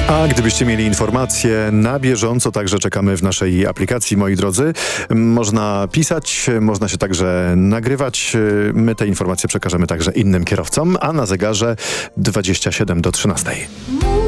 A gdybyście mieli informacje na bieżąco, także czekamy w naszej aplikacji, moi drodzy. Można pisać, można się także nagrywać. My te informacje przekażemy także innym kierowcom, a na zegarze 27 do 13.